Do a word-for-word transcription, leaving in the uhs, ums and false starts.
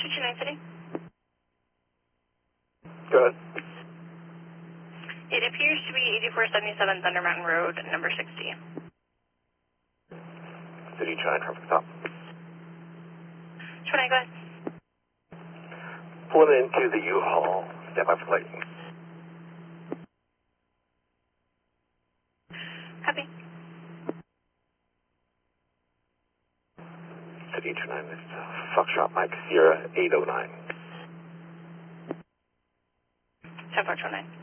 two two nine City. Go ahead. It appears to be eighty-four seventy-seven Thunder Mountain Road, number sixty. City two nine, traffic stop. two nine, go ahead. Pulling into the U-Haul, stand by for flight. Copy. City two nine, it's uh, Foxtrot Mike Sierra eight oh nine. ten four two nine.